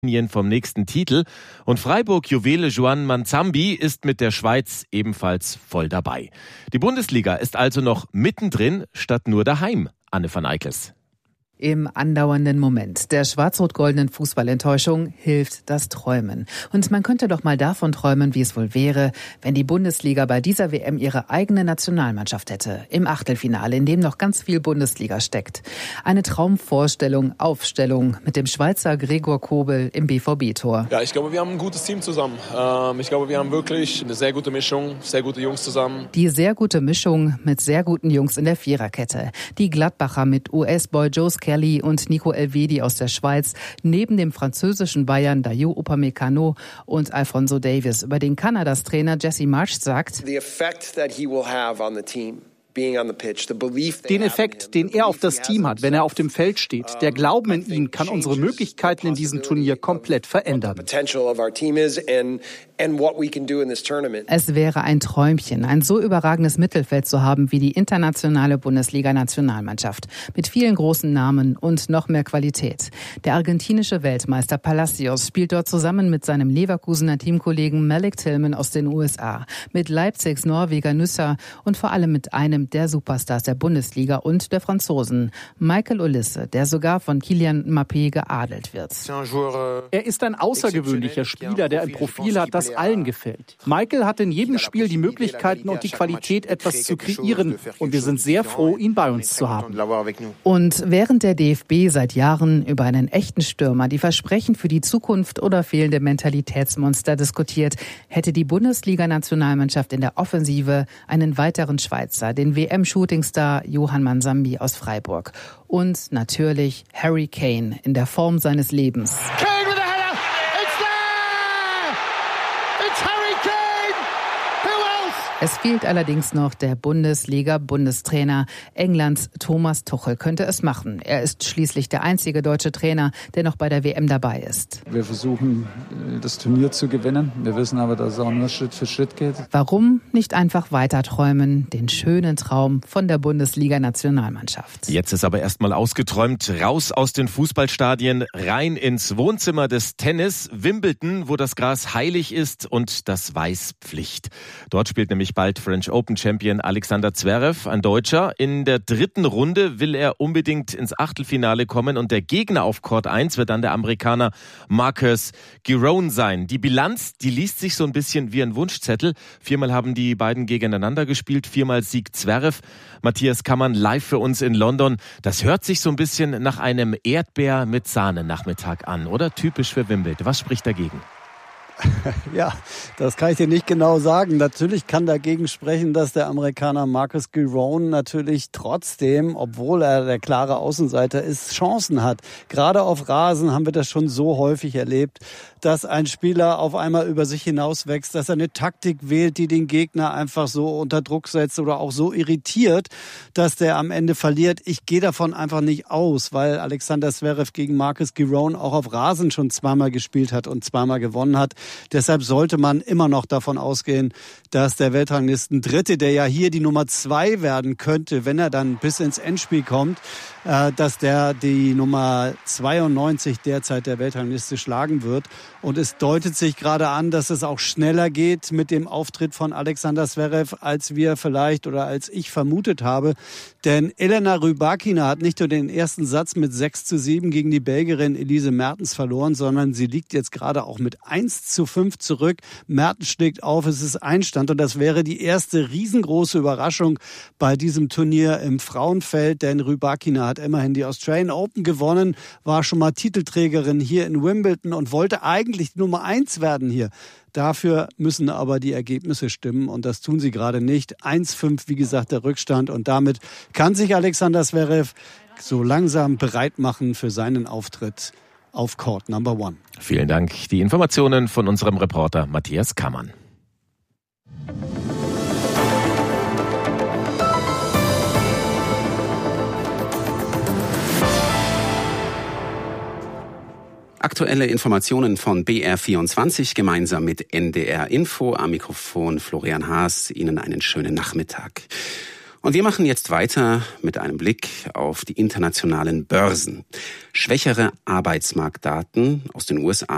vom nächsten Titel. Und Freiburg-Juwele Juan Manzambi ist mit der Schweiz ebenfalls voll dabei. Die Bundesliga ist also noch mittendrin statt nur daheim. Anne van Eickels. Im andauernden Moment der schwarz-rot-goldenen Fußballenttäuschung hilft das Träumen. Und man könnte doch mal davon träumen, wie es wohl wäre, wenn die Bundesliga bei dieser WM ihre eigene Nationalmannschaft hätte. Im Achtelfinale, in dem noch ganz viel Bundesliga steckt. Eine Traumvorstellung, Aufstellung mit dem Schweizer Gregor Kobel im BVB-Tor. Ja, ich glaube, wir haben ein gutes Team zusammen. Ich glaube, wir haben wirklich eine sehr gute Mischung, sehr gute Jungs zusammen. Die sehr gute Mischung mit sehr guten Jungs in der Viererkette. Die Gladbacher mit US-Boy Joe Kelly und Nico Elvedi aus der Schweiz, neben dem französischen Bayern Dayot Upamecano und Alphonso Davies, über den Kanadas Trainer Jesse Marsch sagt: Den Effekt, den er auf das Team hat, wenn er auf dem Feld steht, der Glauben in ihn kann unsere Möglichkeiten in diesem Turnier komplett verändern. Es wäre ein Träumchen, ein so überragendes Mittelfeld zu haben wie die internationale Bundesliga-Nationalmannschaft. Mit vielen großen Namen und noch mehr Qualität. Der argentinische Weltmeister Palacios spielt dort zusammen mit seinem Leverkusener Teamkollegen Malik Tillman aus den USA, mit Leipzigs Norweger Nüsser und vor allem mit einem der Superstars der Bundesliga und der Franzosen, Michael Olise, der sogar von Kylian Mbappé geadelt wird. Er ist ein außergewöhnlicher Spieler, der ein Profil hat, das allen gefällt. Michael hat in jedem Spiel die Möglichkeiten und die Qualität, etwas zu kreieren. Und wir sind sehr froh, ihn bei uns zu haben. Und während der DFB seit Jahren über einen echten Stürmer, die Versprechen für die Zukunft oder fehlende Mentalitätsmonster diskutiert, hätte die Bundesliga-Nationalmannschaft in der Offensive einen weiteren Schweizer, den WM-Shootingstar Juan Manzambi aus Freiburg. Und natürlich Harry Kane in der Form seines Lebens. Es fehlt allerdings noch der Bundesliga-Bundestrainer. Englands Thomas Tuchel könnte es machen. Er ist schließlich der einzige deutsche Trainer, der noch bei der WM dabei ist. Wir versuchen, das Turnier zu gewinnen. Wir wissen aber, dass es auch nur Schritt für Schritt geht. Warum nicht einfach weiter träumen? Den schönen Traum von der Bundesliga-Nationalmannschaft. Jetzt ist aber erstmal ausgeträumt. Raus aus den Fußballstadien, rein ins Wohnzimmer des Tennis. Wimbledon, wo das Gras heilig ist und das Weiß Pflicht. Dort spielt nämlich bald French Open Champion Alexander Zverev, ein Deutscher. In der dritten Runde will er unbedingt ins Achtelfinale kommen und der Gegner auf Court 1 wird dann der Amerikaner Marcus Giron sein. Die Bilanz, die liest sich so ein bisschen wie ein Wunschzettel. 4-mal haben die beiden gegeneinander gespielt, 4-mal siegt Zverev. Matthias Kammann live für uns in London. Das hört sich so ein bisschen nach einem Erdbeer mit Sahne-Nachmittag an, oder? Typisch für Wimbledon. Was spricht dagegen? Ja, das kann ich dir nicht genau sagen. Natürlich kann dagegen sprechen, dass der Amerikaner Marcus Giron natürlich trotzdem, obwohl er der klare Außenseiter ist, Chancen hat. Gerade auf Rasen haben wir das schon so häufig erlebt, dass ein Spieler auf einmal über sich hinauswächst, dass er eine Taktik wählt, die den Gegner einfach so unter Druck setzt oder auch so irritiert, dass der am Ende verliert. Ich gehe davon einfach nicht aus, weil Alexander Zverev gegen Marcus Giron auch auf Rasen schon zweimal gespielt hat und zweimal gewonnen hat. Deshalb sollte man immer noch davon ausgehen, dass der Weltranglisten-Dritte, der ja hier die Nummer 2 werden könnte, wenn er dann bis ins Endspiel kommt, dass der die Nummer 92 derzeit der Weltrangliste schlagen wird. Und es deutet sich gerade an, dass es auch schneller geht mit dem Auftritt von Alexander Zverev, als wir vielleicht oder als ich vermutet habe. Denn Elena Rybakina hat nicht nur den ersten Satz mit 6:7 gegen die Belgierin Elise Mertens verloren, sondern sie liegt jetzt gerade auch mit 1:5 zurück. Mertens schlägt auf, es ist Einstand und das wäre die erste riesengroße Überraschung bei diesem Turnier im Frauenfeld, denn Rybakina hat immerhin die Australian Open gewonnen, war schon mal Titelträgerin hier in Wimbledon und wollte eigentlich die Nummer 1 werden hier. Dafür müssen aber die Ergebnisse stimmen und das tun sie gerade nicht. 1:5, wie gesagt, der Rückstand und damit kann sich Alexander Zverev so langsam bereit machen für seinen Auftritt auf Court Number 1. Vielen Dank. Die Informationen von unserem Reporter Matthias Kammann. Aktuelle Informationen von BR24 gemeinsam mit NDR Info. Am Mikrofon Florian Haas. Ihnen einen schönen Nachmittag. Und wir machen jetzt weiter mit einem Blick auf die internationalen Börsen. Schwächere Arbeitsmarktdaten aus den USA